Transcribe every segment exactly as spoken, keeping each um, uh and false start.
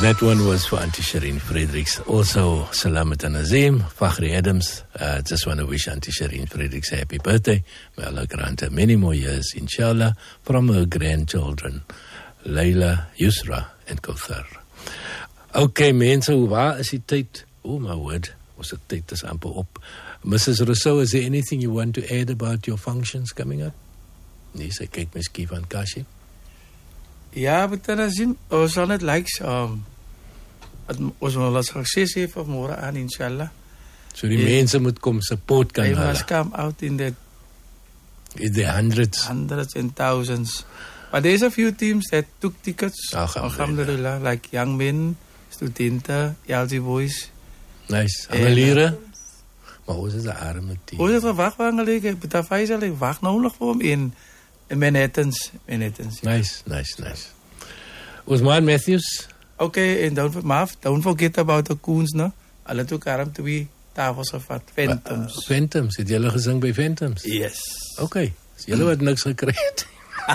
That one was for Auntie Shireen Fredericks. Also, Salamat and Azim, Fakhri Adams. Uh, just want to wish Auntie Shireen Fredericks a happy birthday. May Allah grant her many more years, inshallah, from her grandchildren, Layla, Yusra, and Kauthar. Okay, mense, waar is die tyd? Oh, my word, ons die tyd is amper op. Missus Rousseau, is there anything you want to add about your functions coming up? Nee, sy kyk miskien van Kashif. Ja, beter Azim, ons sal net likes, um, ons wil ons sukses hê vir môre aan, inshallah. So die yeah. mense moet kom support kan hulle. They hulle. must come out in the in the hundreds. Hundreds and thousands. But there's a few teams that took tickets, alhamdulillah, like young men, studenten, L G boys. Nice. Angeliere. Maar ons is 'n arme team. Ons het gewag waar gelegen, Peter Faisal, ik wacht nou nog voor hem in, in Manhattans. Manhattans ja. Nice, nice, nice. Usman Matthews. Okay, and don't, maar, don't forget about the Koens, no? Hulle het ook arm twee tafels gevat, Phantoms. Uh, Phantoms, het julle gesing by Phantoms? Yes. Okay, so julle wat niks gekry het.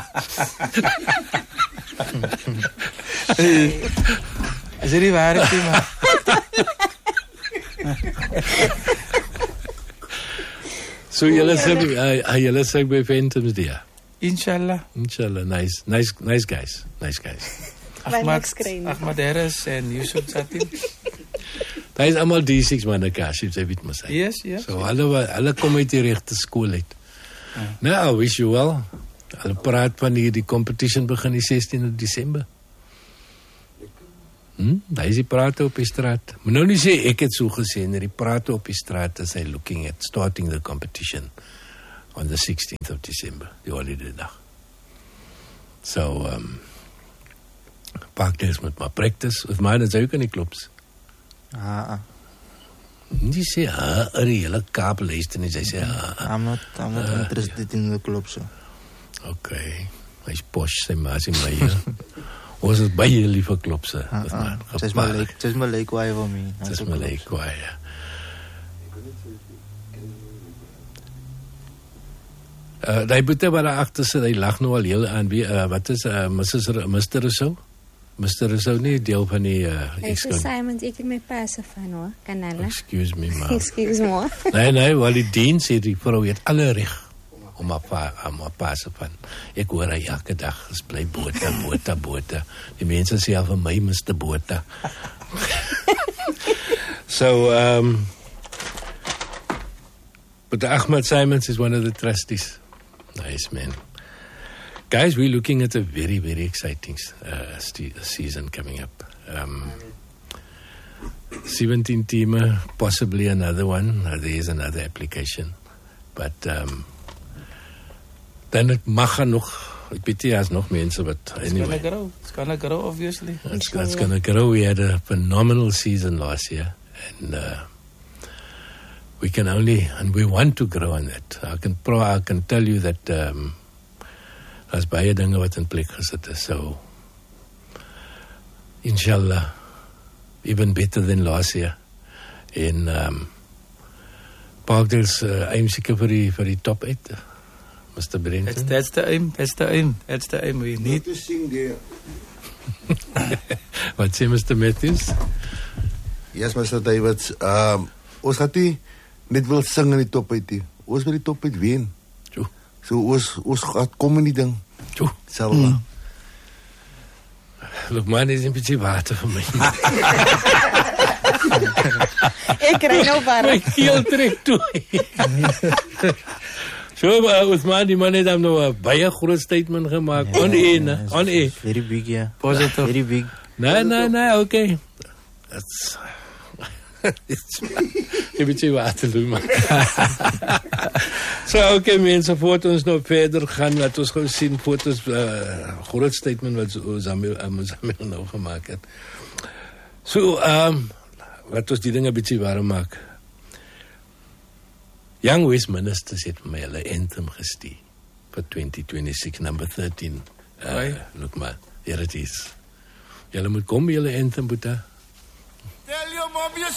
Is dit die waarheid, man? So julle sing, uh, julle sing by Phantoms dia. Inshallah. Inshallah, nice, nice, nice guys, nice guys. Ahmad, Ahmad Harris en Yusuf Satin. Daar is allemaal D six manne Kashif, sy weet maar sy. Yes, yes. So hulle hulle kom uit die regte skool uit. Uh. Nou, I wish you well. Hulle praat van die die competition begin die sestiende Desember. Hm, daar is die praat op die straat. Maar nou nie sê ek het so gesê, nie die praat op die straat is hy looking at starting the competition on the sixteenth of December, die holiday dag. So, um, Parkdales moet maar practice, with mine is ook in die clubs. Ah, ah. Die sê, ha, er die hele Kaap luister nie, sy sê, ha, ha. I'm not, I'm not uh, interested in the club, so. Okay, hy is posh, sy ma sê my hier. Ons is baie lief vir klopse. Uh, uh, just my leg, just my leg kwaai vir my. Just my leg kwaai, ja. Uh, die boete wat daar agter sit, hy lag nou al heel aan, wie, uh, wat is, uh, Missus Mister Rousseau? Mister Rousseau nie deel van die, uh, ek is Simon, ek het my passe van, hoor, kan hulle? Excuse me, ma. Excuse me. Nee, nee, wel die dienst het die vrou het alle recht om haar pa, om haar passe van. Ek hoor hy elke dag, is bly Bota, Bota, Bota. Die mense sê al van my, Mister Bota. So, um, but Ahmad Simons is one of the trustees. Nice, man. Guys, we're looking at a very, very exciting uh, season coming up. Um, seventeen teamer, possibly another one. Uh, there is another application. But, um, dan het mag er nog, ek weet nie, as nog mense wat, anyway. It's gonna grow, it's gonna grow, obviously. It's, it's gonna grow. We had a phenomenal season last year. And, uh, we can only, and we want to grow on that. I can pro, I can tell you that, um, as baie dinge wat in plek gesit is. So, inshallah, even better than last year. En, um, Parkdale's, uh, aim seker vir die, vir die top eight. Mister Brenton? That's, that's the aim, that's the aim, that's the aim we need. To sing there. Wat sê Mister Matthews? Yes, Mister Davids, um, ons gaat nie net wil sing in die top uit nie. Ons wil die top uit wen. Jo. So ons, ons gaat kom in die ding. Jo. Selma. Hmm. Look man, is een beetje water vir my. Ek kry nou warm. My keel trek toe. So, uh, Usman, die man het hem nou een baie groot statement gemaakt. Yeah, on air, ne? On air. Very big, yeah. Positive. Very big. Nee, nee, nee, okay. That's... Een beetje water doen, man. So, okay, mense, voordat ons nou verder gaan, laat ons gewoon zien, voordat ons uh, groot statement wat Zamil uh, nou gemaakt het. So, um, laat ons die dingen een beetje warm maken. Young Westministers het my hulle anthem gestuur vir twenty twenty-six, number thirteen. Uh, look maar, here it is. Julle moet kom by julle anthem, Boeta. Tell your mom you